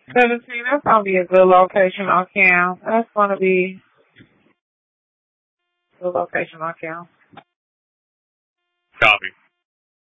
17, that's gonna be a good location on cam. That's gonna be a good location on cam. Copy.